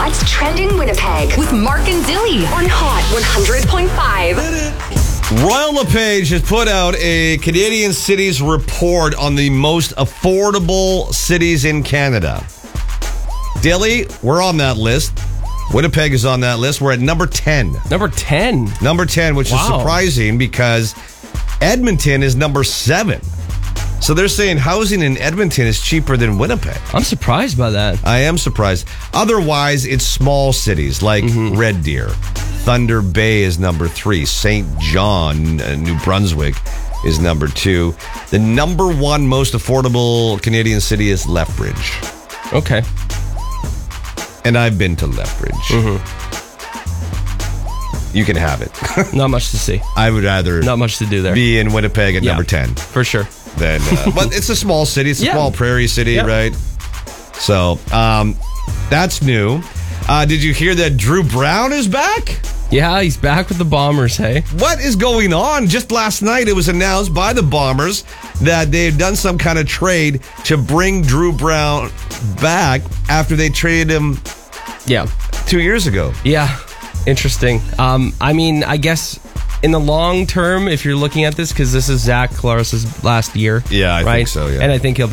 What's Trending Winnipeg with Mark and Dilly on Hot 100.5. Royal LePage has put out a Canadian cities report on the most affordable cities in Canada. Dilly, we're on that list. Winnipeg is on that list. We're at number 10. Number 10? Number 10, which is surprising because Edmonton is number 7. So they're saying housing in Edmonton is cheaper than Winnipeg. I'm surprised by that. I am surprised. Otherwise, it's small cities like Red Deer. Thunder Bay is number 3. St. John, New Brunswick, is number 2. The number 1 most affordable Canadian city is Lethbridge. Okay. And I've been to Lethbridge. You can have it. Not much to see. I would rather not much to do there. Be in Winnipeg at number 10. For sure. Then, but it's a small city. It's a small prairie city, right? So, that's new. Did you hear that Drew Brown is back? Yeah, he's back with the Bombers, hey? What is going on? Just last night, it was announced by the Bombers that they've done some kind of trade to bring Drew Brown back after they traded him 2 years ago. Yeah, interesting. I mean, I guess in the long term, if you're looking at this, because this is Zach Collaros' last year. Yeah, I think so, yeah. And I think he'll